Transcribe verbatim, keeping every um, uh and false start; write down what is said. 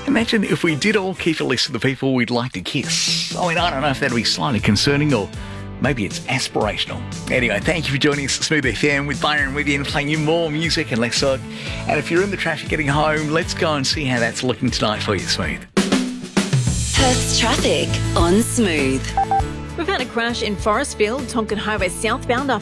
Imagine if we did all keep a list of the people we'd like to kiss. I mean, I don't know if that'd be slightly concerning or maybe it's aspirational. Anyway, thank you for joining us at Smooth F M with Byron Widian, playing you more music and less talk. And if you're in the traffic getting home, let's go and see how that's looking tonight for you, Smooth. Perth's traffic on Smooth. We've had a crash in Forestfield, Tonkin Highway southbound.